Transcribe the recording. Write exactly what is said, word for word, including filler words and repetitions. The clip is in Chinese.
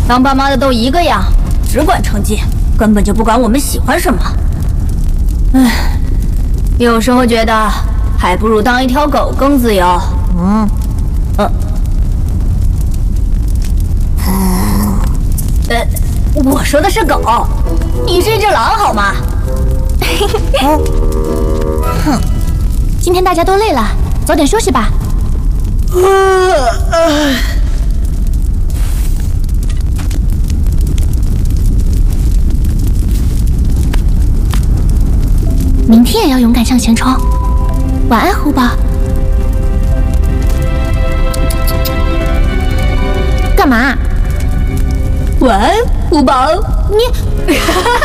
当爸妈的都一个样，只管成绩，根本就不管我们喜欢什么。唉，有时候觉得还不如当一条狗更自由。嗯，呃，呃，我说的是狗，你是一只狼好吗？ 哼，今天大家都累了，早点休息吧。明天也要勇敢向前冲。晚安，虎宝。干嘛？ 晚安，虎宝。 你。